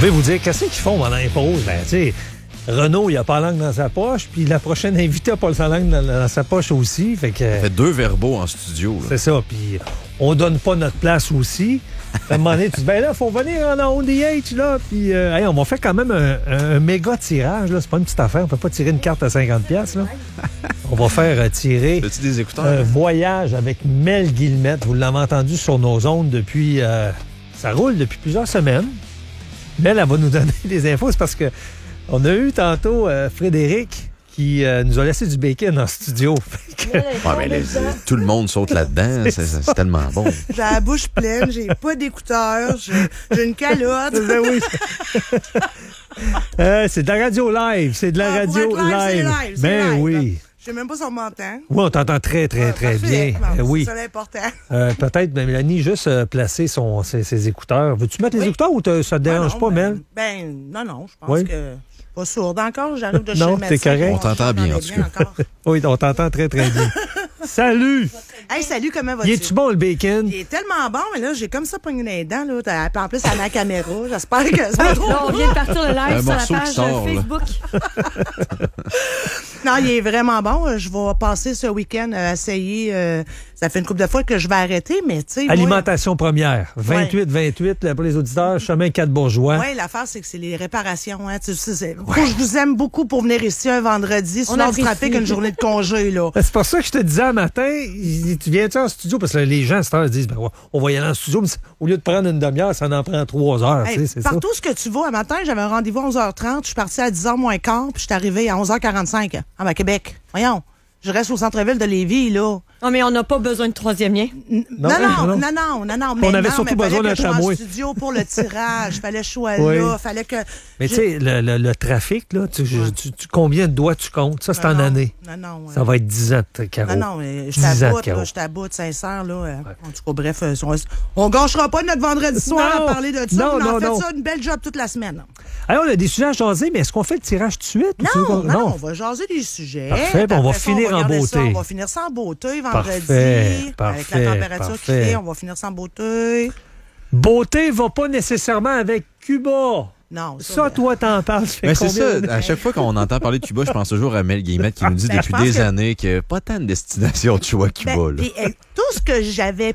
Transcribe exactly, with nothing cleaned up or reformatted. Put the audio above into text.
vais vous dire, qu'est-ce qu'ils font pendant les pauses? Ben, tu sais, Renaud, il a pas la langue dans sa poche, puis la prochaine invitée a pas sa langue dans, dans sa poche aussi. Fait que. Ça fait deux verbaux en studio. Là. C'est ça, puis on donne pas notre place aussi. À un moment donné, tu dis, ben là, faut venir en O D H, là, puis euh, hey, on va faire quand même un, un, un méga tirage, là. C'est pas une petite affaire, on peut pas tirer une carte à cinquante piastres, là. On va faire euh, tirer As-tu des écouteurs? un voyage avec Mel Guillemette. Vous l'avez entendu sur nos ondes depuis... Euh, ça roule depuis plusieurs semaines. Mel, elle va nous donner des infos. C'est parce que on a eu tantôt euh, Frédéric qui euh, nous a laissé du bacon en studio. Ouais, mais les, tout le monde saute là-dedans. C'est, c'est, c'est tellement bon. J'ai la bouche pleine, j'ai pas d'écouteurs, j'ai, j'ai une calotte. Ben oui. euh, c'est de la radio live. C'est de la Ah, radio pour être live, c'est live. live, c'est Ben live. oui. Je sais même pas si on m'entend. Oui, on t'entend très, très, Ah, très parfait. bien. Bon, Euh, oui. C'est ça l'important. Euh, peut-être, ben, Mélanie, juste euh, placer son, ses, ses écouteurs. Veux-tu mettre les Oui. écouteurs ou te, ça te dérange Ah non, pas, ben, Mel? Ben, non, non, je pense Oui. que je suis pas sourde encore. J'arrive de chez Non, le t'es médecin. correct. On t'entend bien, en tout cas. Encore. Oui, on t'entend très, très bien. Salut! Hey, salut, comment vas-tu? Il est-tu bon, le bacon? Il est tellement bon, mais là, j'ai comme ça pogné dans les dents. Là. T'as- En plus, à la caméra. J'espère que c'est pas trop. Là, on vient de partir le live Un sur la morceau qui page sort, là. Facebook. Non, il est vraiment bon. Je vais passer ce week-end à essayer. euh, ça fait une couple de fois que je vais arrêter, mais tu sais. Alimentation première. vingt-huit vingt-huit, là, pour les auditeurs, chemin quatre bourgeois. Oui, l'affaire, c'est que c'est les réparations. Hein. Tu sais, c'est- Faut que je vous aime beaucoup pour venir ici un vendredi, sur l'heure du apprécie. trafic, une journée de congé. Là. C'est pour ça que je te disais un matin, il- tu viens-tu en studio? Parce que les gens, à cette heure, disent, ben, on va y aller en studio, mais au lieu de prendre une demi-heure, ça en prend trois heures. Hey, tu sais, c'est ça. partout ce que tu vas, un matin, j'avais un rendez-vous à onze heures trente, je suis partie à dix heures moins quart, puis je suis arrivée à onze heures quarante-cinq à Québec. Voyons, je reste au centre-ville de Lévis, là. Non, mais on n'a pas besoin de troisième lien. N- Non, Non, non, non, non. non, non, non, non. On mais avait non, surtout mais besoin fallait d'un que je sois tramway. en studio pour le tirage, fallait que je sois Oui. là, fallait que... Mais tu je- sais, le, le- le trafic, là, tu, Ouais. tu- tu- combien de doigts tu comptes? Ça, c'est Non, en non, année. Non, non. Ça euh, va être dix ans, de Caro. Non, non, mais je dix ans de t'aboute, Caro. là, je t'aboute, sincère, là. euh, En tout cas, bref, euh, on, on gâchera pas notre vendredi soir Non. à parler de ça. Non, on non, en fait non. ça une belle job toute la semaine. Alors, on a des sujets à jaser, mais est-ce qu'on fait le tirage tout de suite? ou tu veux Non, qu'on- non, non, on va jaser des sujets. Parfait, puis on va après ça, finir en regarder beauté. ça, on va finir ça en beauté vendredi. Parfait, Avec parfait, la température parfait. qu'il fait, on va finir ça en beauté. Beauté va pas nécessairement avec Cuba. Non, ça, Ça, ben, toi, t'en parles. Ça fait Mais c'est combien ça, d'années? à chaque fois qu'on entend parler de Cuba, je pense toujours à Mel Guillemette qui nous dit Ben, je depuis pense des que- années qu'il n'y a pas tant de destinations de choix à Cuba. ben, là. puis, euh, tout ce que j'avais